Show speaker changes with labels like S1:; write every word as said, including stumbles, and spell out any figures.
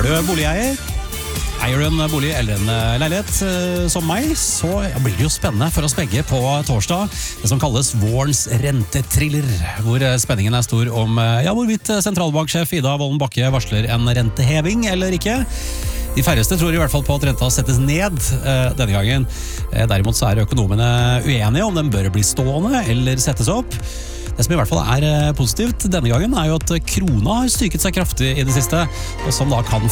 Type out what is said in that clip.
S1: Er du boligeier? Eier du en bolig eller en leilighet eh, som meg, så ja, blir det jo spennende for oss begge på torsdag. Det som kalles vårens rentetriller, hvor eh, spenningen er stor om eh, ja, hvorvidt sentralbanksjef Ida Wolden Bakke varsler en renteheving eller ikke. De færreste tror i hvert fall på at renta settes ned eh, denne gangen. Eh, derimot så er økonomene uenige om den bør bli stående eller settes opp. Det som i hvert fall er positivt denne gangen er jo at krona har styrket seg kraftig i det siste, og som da kan